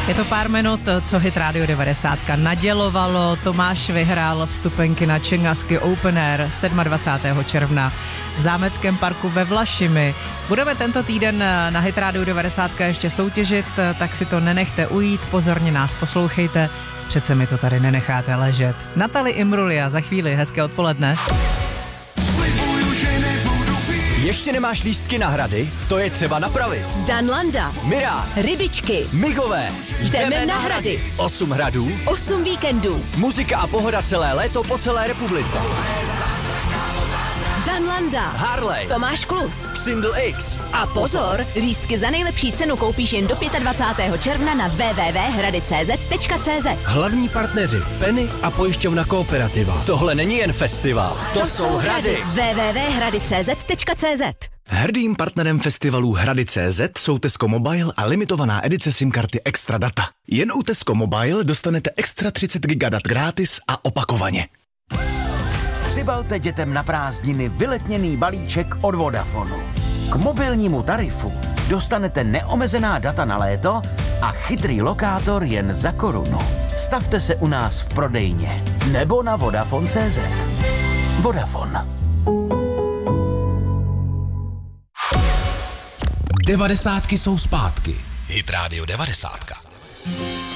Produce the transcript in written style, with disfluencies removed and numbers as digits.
Je to pár minut, co Hit Radio 90 nadělovalo. Tomáš vyhrál vstupenky na Čengasky Open Air 27. června v Zámeckém parku ve Vlašimi. Budeme tento týden na Hit Radio 90 ještě soutěžit, tak si to nenechte ujít, pozorně nás poslouchejte, přece mi to tady nenecháte ležet. Natalie Imbruglia za chvíli, hezké odpoledne. Ještě nemáš lístky na hrady? To je třeba napravit. Dan Landa, Mirá, Rybičky, Migové, jdeme na hrady. 8 hradů, 8 víkendů. muzika a pohoda celé léto po celé republice. Dan Landa, Harley, Tomáš Klus. Xindl X. A pozor, lístky za nejlepší cenu koupíš jen do 25. června na www.hradicz.cz. Hlavní partneři Penny a pojišťovna Kooperativa. Tohle není jen festival, to jsou hrady. www.hradicz.cz. Hrdým partnerem festivalu Hrady.cz jsou Tesco Mobile a limitovaná edice SIM karty Extra Data. Jen u Tesco Mobile dostanete extra 30 GB dat gratis a opakovaně. Přibalte dětem na prázdniny vyletněný balíček od Vodafonu. K mobilnímu tarifu dostanete neomezená data na léto a chytrý lokátor jen za korunu. Stavte se u nás v prodejně nebo na Vodafone.cz. Vodafone. 90 jsou zpátky. Hit Radio 90.